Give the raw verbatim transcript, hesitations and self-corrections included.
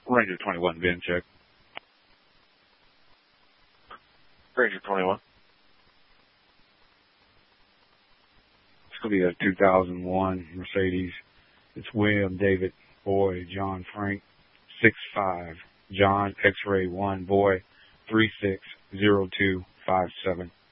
Ranger twenty-one, Ben, check. Ranger twenty-one. It's going to be a two thousand one Mercedes. It's William David Boy John Frank six five John X-ray one Boy three six zero two five seven.